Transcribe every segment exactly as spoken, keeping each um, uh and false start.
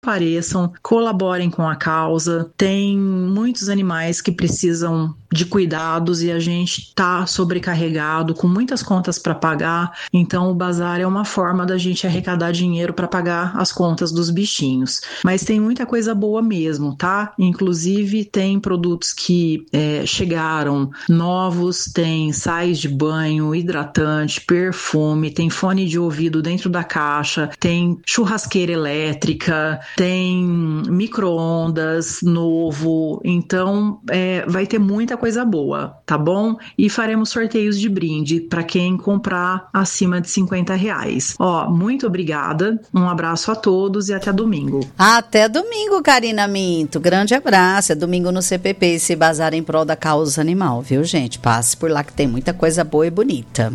Compareçam, colaborem com a causa. Tem muitos animais que precisam de cuidados e a gente está sobrecarregado, com muitas contas para pagar, então o bazar é uma forma da gente arrecadar dinheiro para pagar as contas dos bichinhos. Mas tem muita coisa boa mesmo, tá? Inclusive tem produtos que é, chegaram novos, tem sais de banho, hidratante, perfume, tem fone de ouvido dentro da caixa, tem churrasqueira elétrica, tem micro-ondas novo, então é, vai ter muita coisa boa, tá bom? E faremos sorteios de brinde para quem comprar acima de cinquenta reais. Ó, muito obrigada, um abraço a todos e até domingo. Até domingo, Karina Minto, grande abraço, é domingo no C P P, esse bazar em prol da causa animal, viu gente? Passe por lá que tem muita coisa boa e bonita.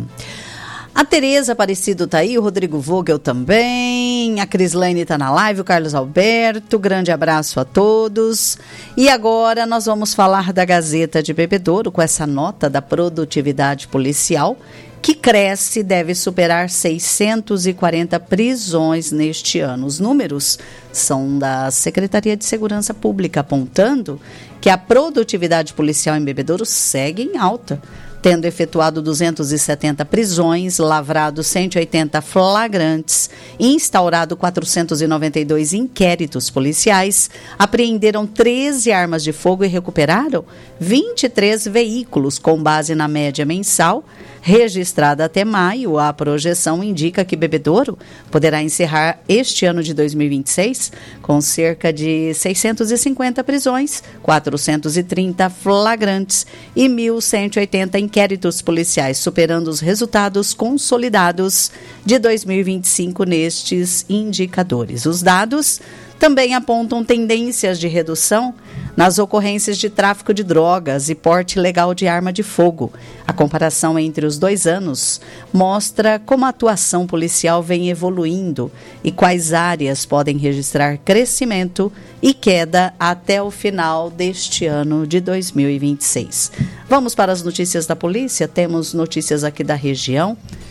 A Tereza Aparecido tá aí, o Rodrigo Vogel também, a Crislaine tá na live, o Carlos Alberto, grande abraço a todos. E agora nós vamos falar da Gazeta de Bebedouro com essa nota da produtividade policial, que cresce e deve superar seiscentas e quarenta prisões neste ano. Os números são da Secretaria de Segurança Pública, apontando que a produtividade policial em Bebedouro segue em alta, tendo efetuado duzentas e setenta prisões, lavrado cento e oitenta flagrantes, instaurado quatrocentos e noventa e dois inquéritos policiais, apreenderam treze armas de fogo e recuperaram vinte e três veículos, com base na média mensal registrada até maio. A projeção indica que Bebedouro poderá encerrar este ano de dois mil e vinte e seis com cerca de seiscentas e cinquenta prisões, quatrocentos e trinta flagrantes e mil cento e oitenta inquéritos policiais, superando os resultados consolidados de dois mil e vinte e cinco nestes indicadores. Os dados também apontam tendências de redução nas ocorrências de tráfico de drogas e porte ilegal de arma de fogo. A comparação entre os dois anos mostra como a atuação policial vem evoluindo e quais áreas podem registrar crescimento e queda até o final deste ano de dois mil e vinte e seis. Vamos para as notícias da polícia. Temos notícias aqui da região.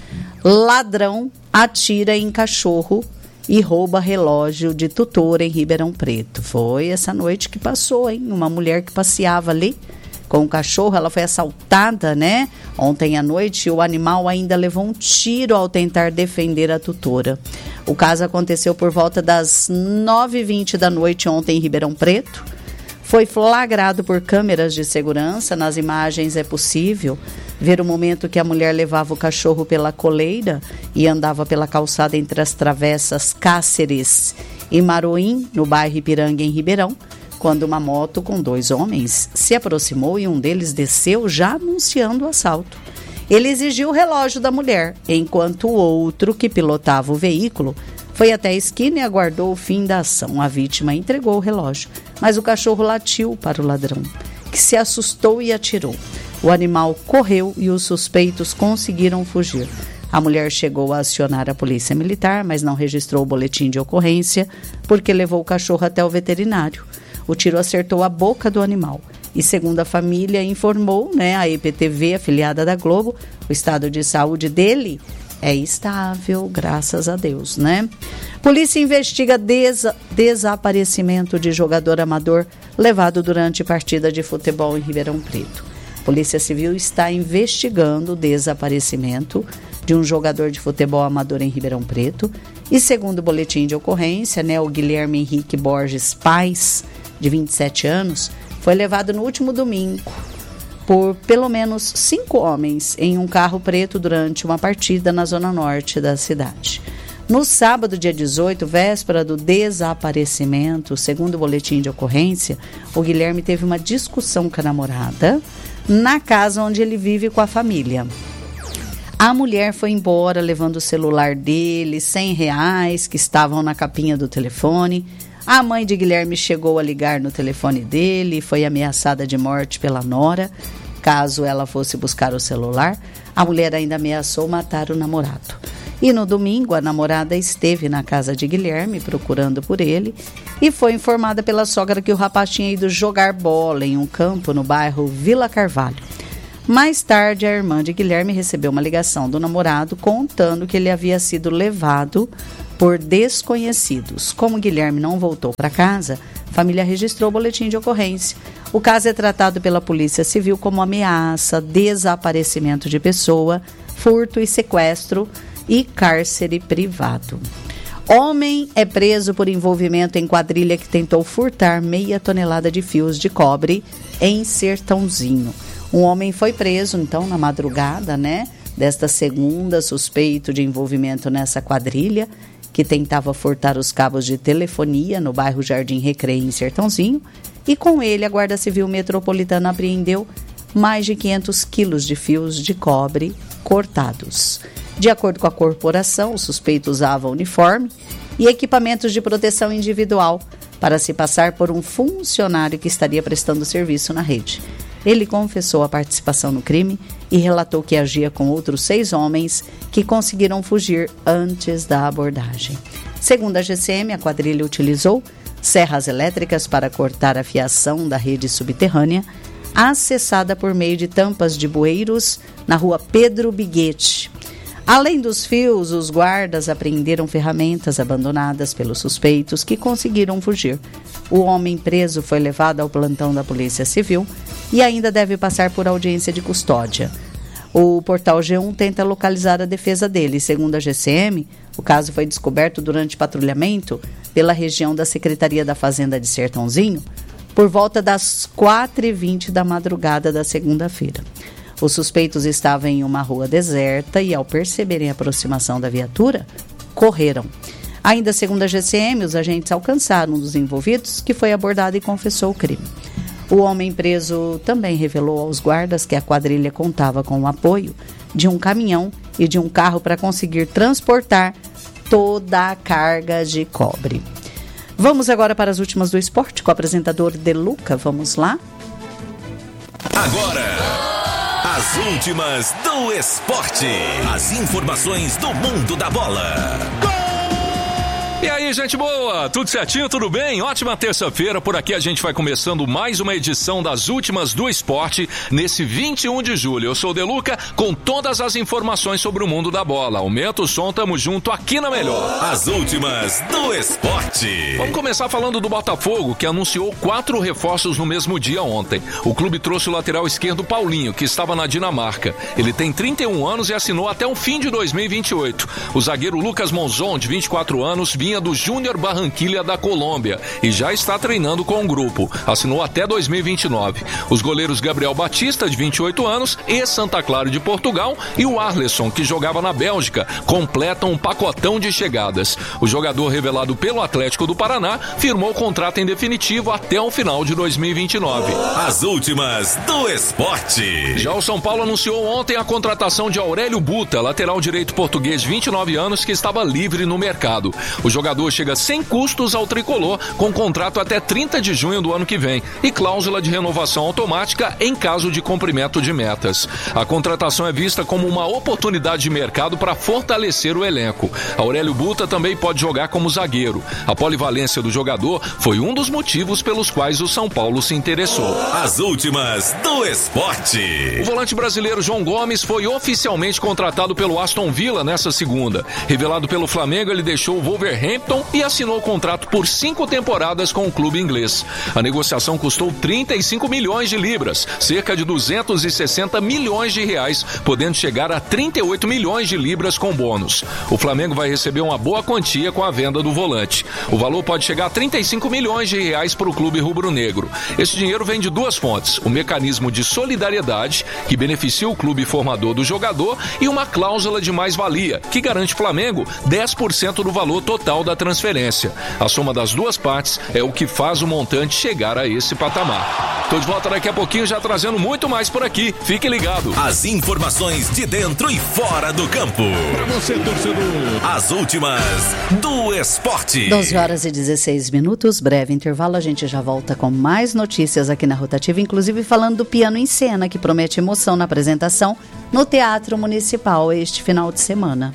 Ladrão atira em cachorro e rouba relógio de tutor em Ribeirão Preto. Foi essa noite que passou, hein? Uma mulher que passeava ali com o cachorro, ela foi assaltada, né? Ontem à noite, o animal ainda levou um tiro ao tentar defender a tutora. O caso aconteceu por volta das nove e vinte da noite ontem em Ribeirão Preto. Foi flagrado por câmeras de segurança. Nas imagens é possível ver o momento que a mulher levava o cachorro pela coleira e andava pela calçada entre as travessas Cáceres e Maroim, no bairro Ipiranga, em Ribeirão, quando uma moto com dois homens se aproximou e um deles desceu já anunciando o assalto. Ele exigiu o relógio da mulher, enquanto o outro, que pilotava o veículo, foi até a esquina e aguardou o fim da ação. A vítima entregou o relógio, mas o cachorro latiu para o ladrão, que se assustou e atirou. O animal correu e os suspeitos conseguiram fugir. A mulher chegou a acionar a polícia militar, mas não registrou o boletim de ocorrência porque levou o cachorro até o veterinário. O tiro acertou a boca do animal. E segundo a família informou, né, a E P T V, afiliada da Globo, o estado de saúde dele é estável, graças a Deus, né? Polícia investiga desa- desaparecimento de jogador amador levado durante partida de futebol em Ribeirão Preto. Polícia Civil está investigando o desaparecimento de um jogador de futebol amador em Ribeirão Preto e, segundo o boletim de ocorrência, né, o Guilherme Henrique Borges Paz, de vinte e sete anos, foi levado no último domingo por pelo menos cinco homens em um carro preto durante uma partida na zona norte da cidade. No sábado, dia dezoito, véspera do desaparecimento, segundo o boletim de ocorrência, o Guilherme teve uma discussão com a namorada na casa onde ele vive com a família. A mulher foi embora levando o celular dele, cem reais que estavam na capinha do telefone. A mãe de Guilherme chegou a ligar no telefone dele e foi ameaçada de morte pela nora. Caso ela fosse buscar o celular, a mulher ainda ameaçou matar o namorado. E no domingo, a namorada esteve na casa de Guilherme procurando por ele e foi informada pela sogra que o rapaz tinha ido jogar bola em um campo no bairro Vila Carvalho. Mais tarde, a irmã de Guilherme recebeu uma ligação do namorado contando que ele havia sido levado por desconhecidos. Como Guilherme não voltou para casa, a família registrou o boletim de ocorrência. O caso é tratado pela Polícia Civil como ameaça, desaparecimento de pessoa, furto e sequestro e cárcere privado. Homem é preso por envolvimento em quadrilha que tentou furtar meia tonelada de fios de cobre em Sertãozinho. Um homem foi preso, então, na madrugada, né, desta segunda, suspeito de envolvimento nessa quadrilha que tentava furtar os cabos de telefonia no bairro Jardim Recreio, em Sertãozinho, e com ele a Guarda Civil Metropolitana apreendeu mais de quinhentos quilos de fios de cobre cortados. De acordo com a corporação, o suspeito usava uniforme e equipamentos de proteção individual para se passar por um funcionário que estaria prestando serviço na rede. Ele confessou a participação no crime e relatou que agia com outros seis homens que conseguiram fugir antes da abordagem. Segundo a G C M, a quadrilha utilizou serras elétricas para cortar a fiação da rede subterrânea, acessada por meio de tampas de bueiros na rua Pedro Biguete. Além dos fios, os guardas apreenderam ferramentas abandonadas pelos suspeitos que conseguiram fugir. O homem preso foi levado ao plantão da Polícia Civil e ainda deve passar por audiência de custódia. O portal G um tenta localizar a defesa dele. Segundo a G C M, o caso foi descoberto durante patrulhamento pela região da Secretaria da Fazenda de Sertãozinho por volta das quatro e vinte da madrugada da segunda-feira. Os suspeitos estavam em uma rua deserta e, ao perceberem a aproximação da viatura, correram. Ainda segundo a G C M, os agentes alcançaram um dos envolvidos, que foi abordado e confessou o crime. O homem preso também revelou aos guardas que a quadrilha contava com o apoio de um caminhão e de um carro para conseguir transportar toda a carga de cobre. Vamos agora para as últimas do esporte com o apresentador Deluca. Vamos lá? Agora, as últimas do esporte. As informações do mundo da bola. E aí, gente boa? Tudo certinho? Tudo bem? Ótima terça-feira. Por aqui a gente vai começando mais uma edição das últimas do esporte nesse vinte e um de julho. Eu sou o Deluca com todas as informações sobre o mundo da bola. Aumenta o som, tamo junto aqui na Melhor. As últimas do esporte. Vamos começar falando do Botafogo, que anunciou quatro reforços no mesmo dia ontem. O clube trouxe o lateral esquerdo Paulinho, que estava na Dinamarca. Ele tem trinta e um anos e assinou até o fim de dois mil e vinte e oito. O zagueiro Lucas Monzon, de vinte e quatro anos, vinha do Júnior Barranquilla da Colômbia e já está treinando com o grupo. Assinou até dois mil e vinte e nove. Os goleiros Gabriel Batista, de vinte e oito anos, e Santa Clara de Portugal, e o Arleson, que jogava na Bélgica, completam um pacotão de chegadas. O jogador revelado pelo Atlético do Paraná firmou o contrato em definitivo até o final de dois mil e vinte e nove. As últimas do esporte. Já o São Paulo anunciou ontem a contratação de Aurélio Buta, lateral direito português de vinte e nove anos, que estava livre no mercado. O jogador chega sem custos ao tricolor, com contrato até trinta de junho do ano que vem e cláusula de renovação automática em caso de cumprimento de metas. A contratação é vista como uma oportunidade de mercado para fortalecer o elenco. Aurélio Buta também pode jogar como zagueiro. A polivalência do jogador foi um dos motivos pelos quais o São Paulo se interessou. As últimas do esporte. O volante brasileiro João Gomes foi oficialmente contratado pelo Aston Villa nessa segunda. Revelado pelo Flamengo, ele deixou o Wolverhampton e assinou o contrato por cinco temporadas com o clube inglês. A negociação custou trinta e cinco milhões de libras, cerca de duzentos e sessenta milhões de reais, podendo chegar a trinta e oito milhões de libras com bônus. O Flamengo vai receber uma boa quantia com a venda do volante. O valor pode chegar a trinta e cinco milhões de reais para o clube rubro-negro. Esse dinheiro vem de duas fontes: o mecanismo de solidariedade, que beneficia o clube formador do jogador, e uma cláusula de mais-valia, que garante ao Flamengo dez por cento do valor total da transferência. A soma das duas partes é o que faz o montante chegar a esse patamar. Tô de volta daqui a pouquinho, já trazendo muito mais por aqui. Fique ligado. As informações de dentro e fora do campo. Pra você, torcedor. As últimas do esporte. doze horas e dezesseis minutos, breve intervalo, a gente já volta com mais notícias aqui na Rotativa, inclusive falando do Piano em Cena, que promete emoção na apresentação no Teatro Municipal este final de semana.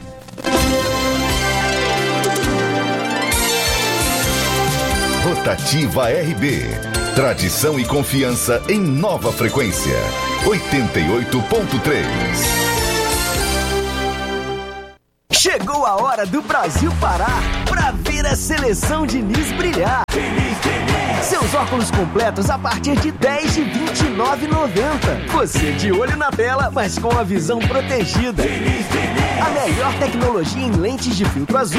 Rotativa R B. Tradição e confiança em nova frequência. oitenta e oito ponto três. Chegou a hora do Brasil parar pra ver a seleção Diniz brilhar. Diniz, Diniz. Seus óculos completos a partir de dez de vinte e nove reais e noventa centavos. Você de olho na tela, mas com a visão protegida. Diniz, Diniz. A melhor tecnologia em lentes de filtro azul